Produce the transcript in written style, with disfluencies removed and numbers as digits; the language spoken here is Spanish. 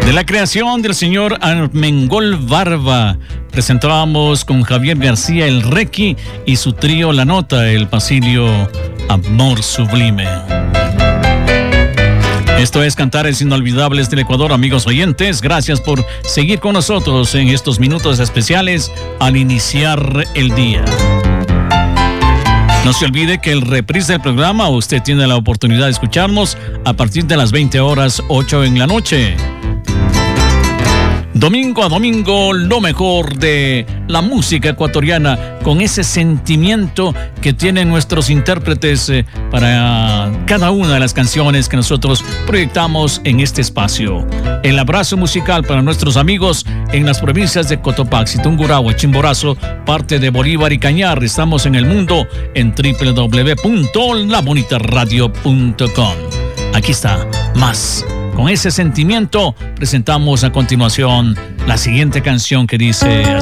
De la creación del señor Armengol Barba, presentábamos con Javier García el Requi y su trío La Nota, el Pasilio Amor Sublime. Esto es Cantares Inolvidables del Ecuador, amigos oyentes. Gracias por seguir con nosotros en estos minutos especiales al iniciar el día. No se olvide que el reprise del programa, usted tiene la oportunidad de escucharnos a partir de las 20 horas 8 en la noche. Domingo a domingo, lo mejor de la música ecuatoriana, con ese sentimiento que tienen nuestros intérpretes para cada una de las canciones que nosotros proyectamos en este espacio. El abrazo musical para nuestros amigos en las provincias de Cotopaxi, Tungurahua, Chimborazo, parte de Bolívar y Cañar. Estamos en el mundo en www.labonitarradio.com. Aquí está, más. Con ese sentimiento presentamos a continuación la siguiente canción que dice así.